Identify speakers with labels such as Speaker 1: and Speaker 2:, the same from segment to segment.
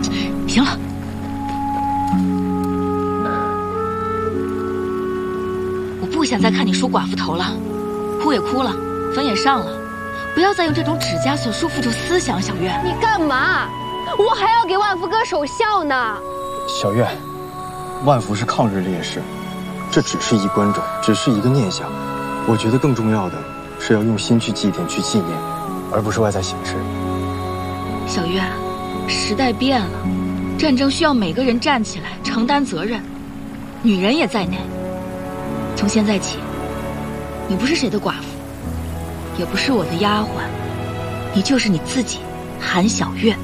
Speaker 1: 行了，我不想再看你梳寡妇头了，哭也哭了，坟也上了，不要再用这种指甲所束缚住思想，小月。
Speaker 2: 你干嘛？我还要给万福哥守孝呢。
Speaker 3: 小月，万福是抗日烈士，这只是一观众，只是一个念想。我觉得更重要的是要用心去祭奠、去纪念，而不是外在形式。
Speaker 1: 小月，时代变了，战争需要每个人站起来承担责任，女人也在内。从现在起，你不是谁的寡妇，也不是我的丫鬟，你就是你自己，韩小月。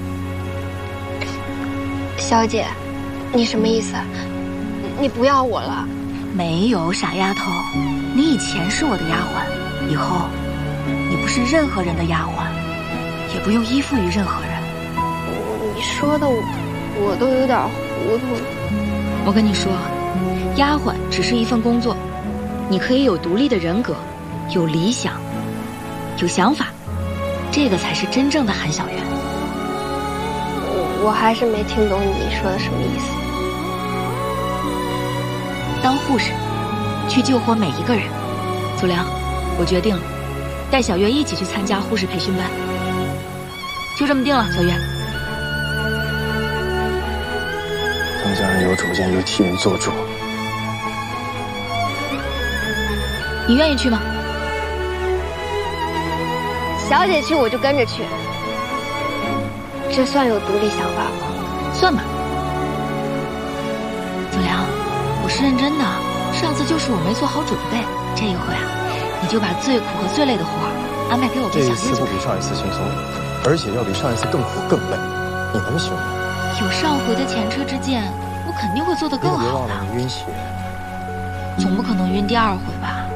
Speaker 2: 小姐，你什么意思？你不要我了？
Speaker 1: 没有，傻丫头，你以前是我的丫鬟，以后你不是任何人的丫鬟，也不用依附于任何人。
Speaker 2: 你说的我都有点糊涂了。
Speaker 1: 我跟你说，丫鬟只是一份工作，你可以有独立的人格，有理想，有想法，这个才是真正的韩小月。
Speaker 2: 我还是没听懂你说的什么意思。
Speaker 1: 当护士，去救活每一个人。祖良，我决定了，带小月一起去参加护士培训班。就这么定了，小月。
Speaker 3: 当家人有主见，又替人做主。
Speaker 1: 你愿意去吗？
Speaker 2: 小姐去我就跟着去，这算有独立想法吗？
Speaker 1: 算吧。祖良，我是认真的，上次就是我没做好准备，这一回啊，你就把最苦和最累的活儿安排给我跟小月就可以。
Speaker 3: 这一次不比上一次轻松，而且要比上一次更苦更累，你能行吗？
Speaker 1: 有上回的前车之鉴，我肯定会做得更好的。
Speaker 3: 别忘了你晕血，
Speaker 1: 总不可能晕第二回吧？